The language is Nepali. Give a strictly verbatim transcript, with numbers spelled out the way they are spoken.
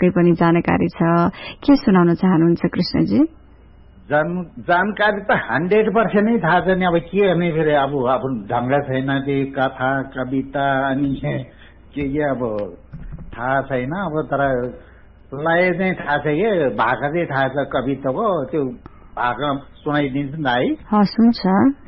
पक्कै पनि जानकारी छ, के सुनाउन चाहनुहुन्छ कृष्णजी? जानकारी त हन्ड्रेड पर्सेन्ट नै थाहा छ नि। अब के गर्ने फेरि, अब अब ढङ्ग छैन, त्यो कथा कविता अनि के के अब थाहा छैन। अब तर लय चाहिँ थाहा छ कि भाका चाहिँ थाहा छ कविताको, त्यो भाका सुनाइदिन्छु नि है। हस् हुन्छ।